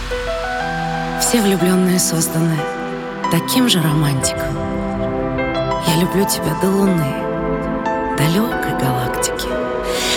Все влюбленные созданы таким же романтиком. Я люблю тебя до луны, далекой